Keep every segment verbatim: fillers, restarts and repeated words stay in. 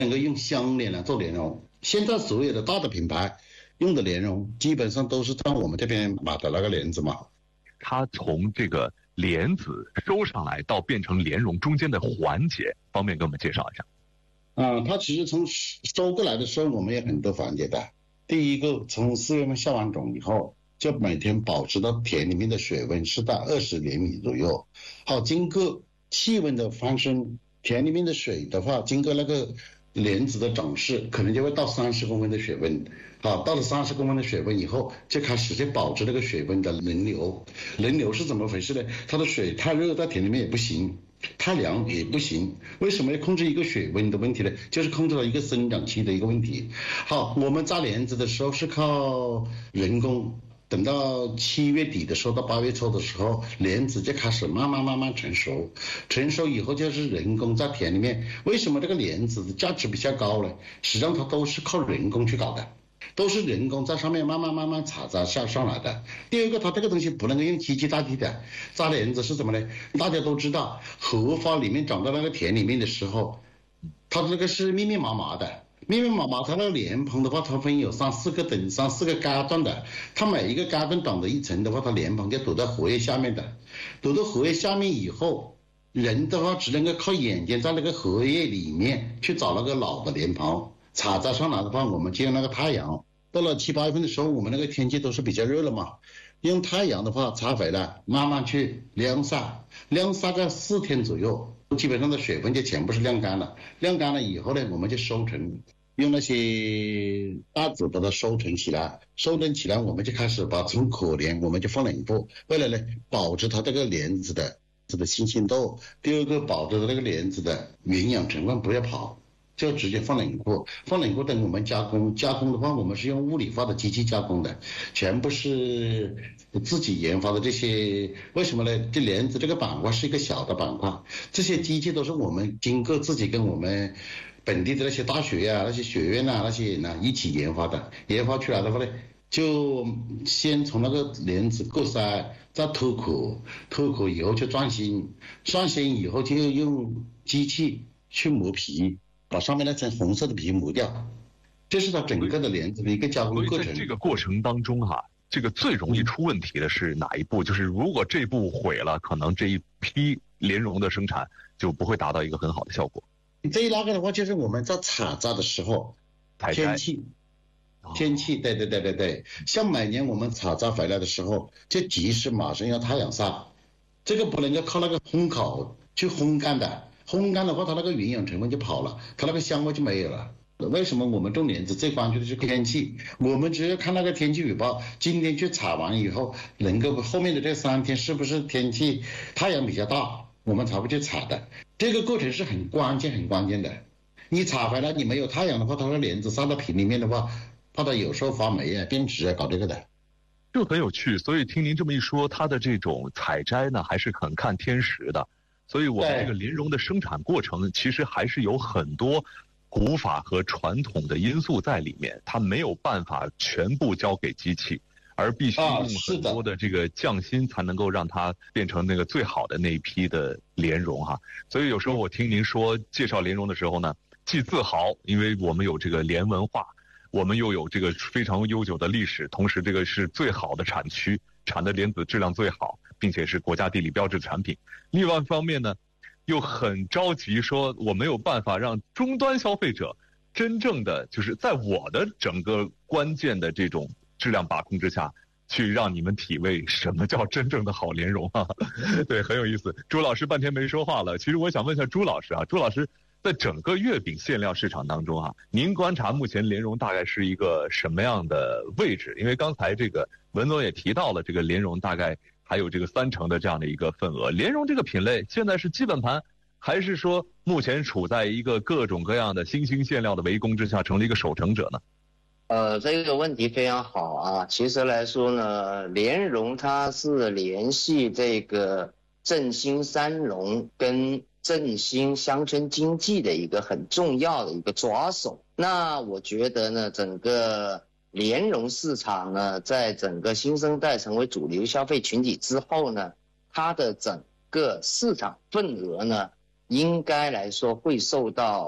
能够用香莲来做莲蓉。现在所有的大的品牌用的莲蓉，基本上都是在我们这边买的那个莲子嘛。 它从这个莲子收上来到变成莲蓉中间的环节，方便给我们介绍一下？ 啊，它其实从收过来的时候，我们有很多环节的。第一个，从四月份下完种以后，就每天保持到田里面的水温是在二十厘米左右。好，经过气温的翻升，田里面的水的话，经过那个莲子的长势，可能就会到三十公分的水温。好，到了三十公分的水温以后，就开始去保持这个水温的轮流。轮流是怎么回事呢？它的水太热，在田里面也不行。太凉也不行，为什么要控制一个水温的问题呢？就是控制了一个生长期的一个问题。好，我们扎莲子的时候是靠人工，等到七月底的时候到八月初的时候，莲子就开始慢慢慢慢成熟，成熟以后就是人工在田里面。为什么这个莲子的价值比较高呢？实际上它都是靠人工去搞的。都是人工在上面慢慢慢慢插扎下上来的。第二个，它这个东西不能够用机器代替的。扎莲子是什么呢？大家都知道，荷花里面长到那个田里面的时候，它这个是密密麻麻的，密密麻麻。它那个莲蓬的话，它分有三四个等三四个阶段的。它每一个阶段长的一层的话，它莲蓬就躲在荷叶下面的。躲到荷叶下面以后，人的话只能够靠眼睛在那个荷叶里面去找那个老的莲蓬。插扎上来的话，我们就用那个太阳。到了七八月份的时候，我们那个天气都是比较热了嘛，用太阳的话插回来，慢慢去晾晒，晾晒个四天左右，基本上的水分就全部是晾干了。晾干了以后呢，我们就收成，用那些袋子把它收成起来，收成起来我们就开始把从可莲我们就放冷库，为了呢保持它这个莲子的这个新鲜度，第二个保持这个莲子的营养成分不要跑。就直接放冷库，放冷库等我们加工。加工的话，我们是用物理化的机器加工的，全部是自己研发的这些。为什么呢？这莲子这个板块是一个小的板块，这些机器都是我们经过自己跟我们本地的那些大学啊、那些学院啊、那些人啊一起研发的。研发出来的话呢，就先从那个莲子过筛，再脱壳，脱壳以后就转心，转心以后就用机器去磨皮。把上面那层红色的皮磨掉，这是它整个的莲子的一个加工过程。 所以在这个过程当中哈、啊，这个最容易出问题的是哪一步？就是如果这步毁了，可能这一批莲蓉的生产就不会达到一个很好的效果。 这一那个的话，就是我们在采摘的时候，天气，天气，对对对对对，像每年我们采摘回来的时候，就及时马上要太阳晒，这个不能够靠那个烘烤去烘干的。烘干的话，它那个营养成分就跑了，它那个香味就没有了。为什么我们种莲子最关注的是天气？我们只要看那个天气预报，今天去采完以后，能够后面的这三天是不是天气太阳比较大，我们才会去采的。这个过程是很关键很关键的。你采回来你没有太阳的话，它的莲子晒到皮里面的话，怕它有时候发霉啊、变质啊，搞这个的。 就很有趣。所以听您这么一说，它的这种采摘呢，还是很看天时的。所以我们这个莲蓉的生产过程其实还是有很多古法和传统的因素在里面，它没有办法全部交给机器，而必须用很多的这个匠心才能够让它变成那个最好的那一批的莲蓉哈。所以有时候我听您说介绍莲蓉的时候呢，既自豪，因为我们有这个莲文化，我们又有这个非常悠久的历史，同时这个是最好的产区，产的莲子质量最好，并且是国家地理标志产品。另外一方面呢，又很着急说我没有办法让终端消费者真正的就是在我的整个关键的这种质量把控之下，去让你们体味什么叫真正的好莲蓉啊。对，很有意思。朱老师半天没说话了，其实我想问一下朱老师啊，朱老师在整个月饼馅料市场当中啊，您观察目前莲蓉大概是一个什么样的位置？因为刚才这个文总也提到了，这个莲蓉大概还有这个三成的这样的一个份额。莲蓉这个品类现在是基本盘，还是说目前处在一个各种各样的新兴馅料的围攻之下，成了一个守成者呢？ 呃，这个问题非常好啊。其实来说呢，莲蓉它是联系这个振兴三农跟振兴乡村经济的一个很重要的一个抓手。那我觉得呢，整个莲蓉市场呢，在整个新生代成为主流消费群体之后呢，它的整个市场份额呢，应该来说会受到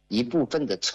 一部分的